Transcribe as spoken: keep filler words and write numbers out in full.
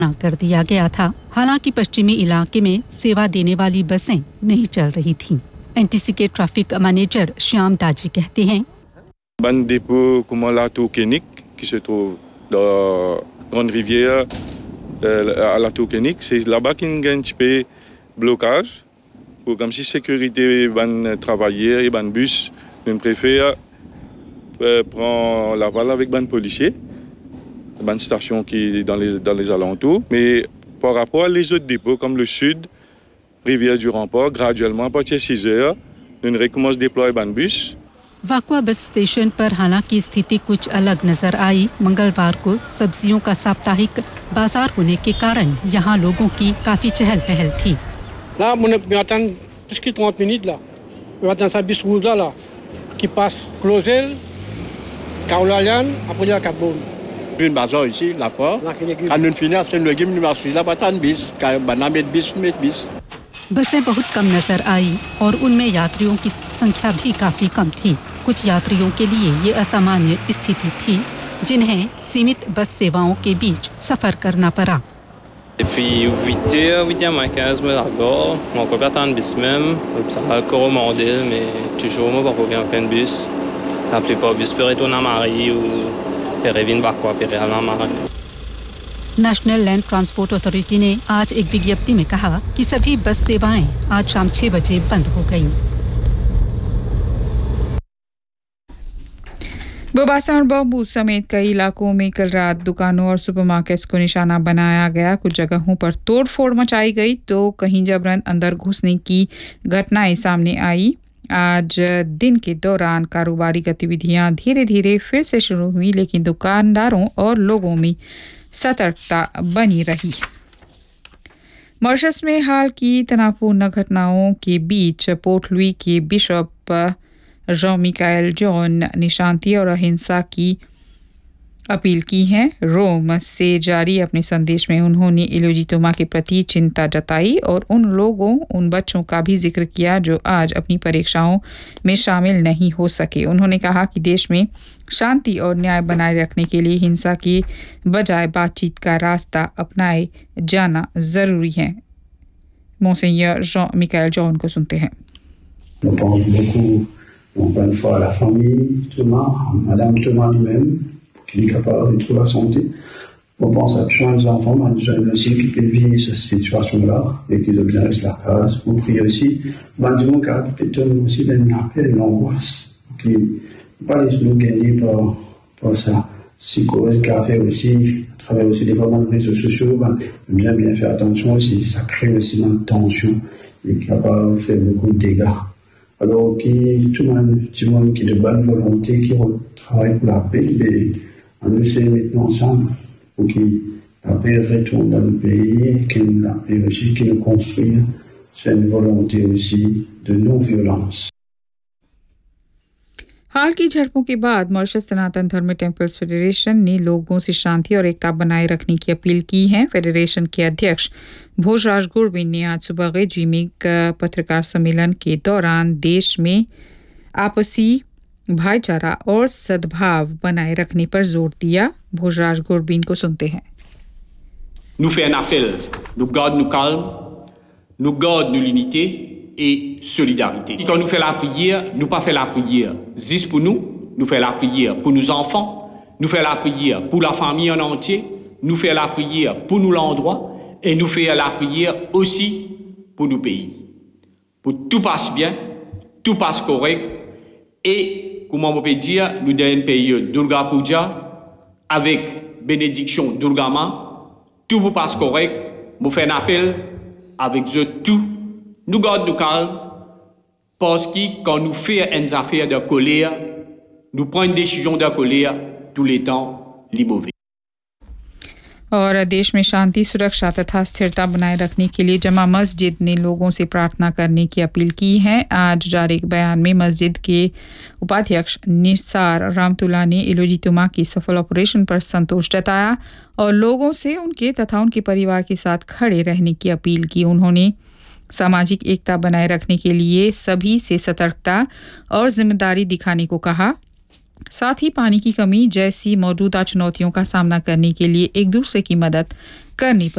कर दिया गया था। हालांकि पश्चिमी इलाके में सेवा देने वाली बसें नहीं चल रही थीं। एनटीसी के ट्रैफिक मैनेजर श्याम दाजी कहते हैं, Ban dépôt comme la tour Kénic qui se trouve dans Grande Rivière euh, à la tour Kénic, c'est là-bas qu'il y a un petit peu blocage pour comme si sécurité ban travailleurs et ban bus, nous préfère euh, prendre la balle avec ban policiers, ban station qui est dans les dans les alentours, mais par rapport à les autres dépôts comme le sud, Rivière du Rempart, graduellement à partir de six heures, nous recommençons à déployer ban bus. वाकुआ bus station पर हालांकि स्थिति कुछ अलग नजर आई। मंगलवार को सब्जियों का साप्ताहिक बाजार होने के कारण यहाँ लोगों की काफी चहल पहल थी। Là, on attend presque trente minutes là. On attend ça bis rouge là, là qui passe Closel, Kaolalian, après il y a quatre bonnes. Une bazar ici, là quoi. Quand nous finissons, c'est une légume, nous marchons là, pas tant bis, quand on met bis, met bis. बसें बहुत कम नजर आई और उनमें यात्रियों की संख्या भी काफी कम थी। कुछ यात्रियों के लिए ये असामान्य स्थिति थी, जिन्हें सीमित बस सेवाओं के बीच सफर करना पड़ा। Depuis huit heures, huit heures moins quinze, moi d'accord, mon copain attend le bus même, ça va encore au modèle, mais toujours moi pas bien plein de bus. La plupart bus peut retourner à Marie ou Pérévine Bakwa, Péréal à Marie. National land transport authority ने आज एक विज्ञप्ति में कहा कि सभी बस सेवाएं आज शाम छह बजे बंद हो गईं। बुबासा और बम्बू समेत कई इलाकों में कल रात दुकानों और सुपरमार्केट्स को निशाना बनाया गया। कुछ जगहों पर तोड़फोड़ मचाई गई तो कहीं जबरन अंदर घुसने की घटनाएं सामने आई। आज दिन के दौरान कारोबारी गतिविधियां धीरे धीरे फिर से शुरू हुई, लेकिन दुकानदारों और लोगों में सतर्कता बनी रही। मॉरिशस में हाल की तनावपूर्ण घटनाओं के बीच पोर्ट लुई के बिशप जॉन मिकाएल जॉन ने शांति और अहिंसा की अपील की है। रोम से जारी अपने संदेश में उन्होंने इलोजी तोमा के प्रति चिंता जताई और उन लोगों उन बच्चों का भी जिक्र किया जो आज अपनी परीक्षाओं में शामिल नहीं हो सके। उन्होंने कहा कि देश में शांति और न्याय बनाए रखने के लिए हिंसा के बजाय बातचीत का रास्ता अपनाए जाना जरूरी है। मॉन्सिgneur जॉन मिकाएल जॉन को सुनते हैं। On pense beaucoup, encore une fois, à la famille Thomas, à Madame Thomas lui-même, pour qu'il est capable de trouver la santé. On pense à tous les enfants, à tous les aussi qui peuvent vivre cette situation-là et qui doivent bien rester à la case. On prie aussi. Ben, disons qu'à peut-être aussi d'une appel, une angoisse, qui pas les nous gagner par, par sa psychose, qui a fait aussi, à travers aussi des moments de réseaux sociaux, ben, bien, bien faire attention aussi. Ça crée aussi une tension et qui a pas fait beaucoup de dégâts. Alors, qui, tout le monde, tout le monde qui est de bonne volonté, qui travaille pour la paix, mais on essaie maintenant ensemble pour que la paix retourne dans le pays, que la paix aussi, qui nous construit. C'est une volonté aussi de non-violence. हाल की झड़पों के बाद मॉरिशस सनातन धर्म temples federation ने लोगों से शांति और एकता बनाए रखने की अपील की है। फेडरेशन के अध्यक्ष भोजराज गुरबिन ने आज सुबह गेजी में एक पत्रकार सम्मेलन के दौरान देश में आपसी भाईचारा और सद्भाव बनाए रखने पर जोर दिया। भोजराज गुरबिन को सुनते हैं। Nous fait un appel, nous garde nous calme, nous garde nous l'unité et solidarité. Et quand nous fait la prière, nous pas fait la prière juste pour nous, nous fait la prière pour nos enfants, nous fait la prière pour la famille en entier, nous fait la prière pour nous l'endroit et nous fait la prière aussi pour nos pays. Pour tout passe bien, tout passe correct et, comment on peut dire, nous dans une période Durga Puja avec bénédiction Durgama, tout vous passe correct, nous fait un appel avec eux tout. Nous gardons nous calme parce que quand nous faisons une affaire de colère, nous prenons une décision de colère tous les temps, les mauvais. और देश में शांति सुरक्षा तथा स्थिरता बनाए रखने के लिए जमा मस्जिद ने लोगों से प्रार्थना करने की अपील की है। आज जारी एक बयान में मस्जिद के उपाध्यक्ष निसार रामतुल्ला ने इलोजी तुमा की सफल ऑपरेशन पर संतोष जताया और लोगों से उनके तथा उनके परिवार के साथ खड़े रहने की अपील की। उन्होंने सामाजिक एकता बनाए रखने के लिए सभी से सतर्कता और जिम्मेदारी दिखाने को कहा। साथ ही पानी की कमी जैसी मौजूदा चुनौतियों का सामना करने के लिए एक दूसरे की मदद करने पर